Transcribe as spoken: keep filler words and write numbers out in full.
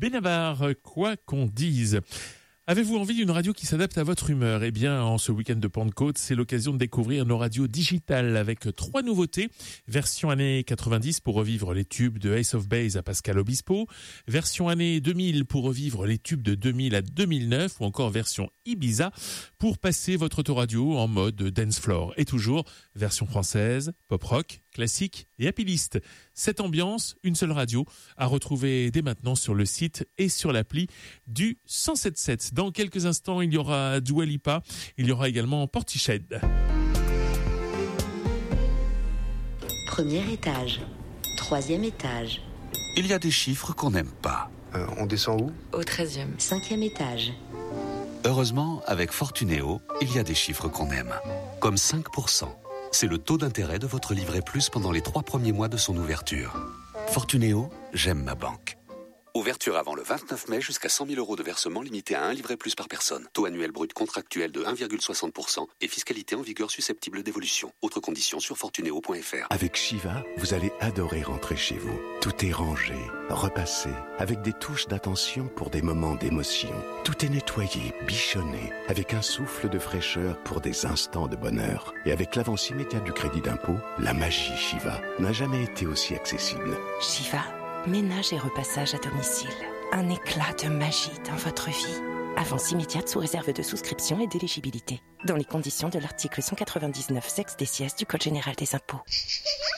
Benabar, quoi qu'on dise. Avez-vous envie d'une radio qui s'adapte à votre humeur ? Eh bien, en ce week-end de Pentecôte, c'est l'occasion de découvrir nos radios digitales avec trois nouveautés. Version années quatre-vingt-dix pour revivre les tubes de Ace of Base à Pascal Obispo. Version années deux mille pour revivre les tubes de deux mille à deux mille neuf. Ou encore version Ibiza pour passer votre autoradio en mode dance floor. Et toujours version française, pop rock, classique et happylist. Cette ambiance, une seule radio, à retrouver dès maintenant sur le site et sur l'appli du cent sept sept. Dans quelques instants, il y aura Dua Lipa, il y aura également Portiched. Premier étage, troisième étage. Il y a des chiffres qu'on n'aime pas. Euh, on descend où ? Au treizième. Cinquième étage. Heureusement, avec Fortunéo, il y a des chiffres qu'on aime. Comme cinq pour cent. C'est le taux d'intérêt de votre livret plus pendant les trois premiers mois de son ouverture. Fortunéo, j'aime ma banque. Ouverture avant le vingt-neuf mai jusqu'à cent mille euros de versement limité à un livret plus par personne. Taux annuel brut contractuel de un virgule soixante pour cent et fiscalité en vigueur susceptible d'évolution. Autres conditions sur fortunéo point f r. Avec Shiva, vous allez adorer rentrer chez vous. Tout est rangé, repassé, avec des touches d'attention pour des moments d'émotion. Tout est nettoyé, bichonné, avec un souffle de fraîcheur pour des instants de bonheur. Et avec l'avance immédiate du crédit d'impôt, la magie Shiva n'a jamais été aussi accessible. Shiva, ménage et repassage à domicile. Un éclat de magie dans votre vie. Avance immédiate sous réserve de souscription et d'éligibilité. Dans les conditions de l'article cent quatre-vingt-dix-neuf sexe des sièges du Code général des impôts.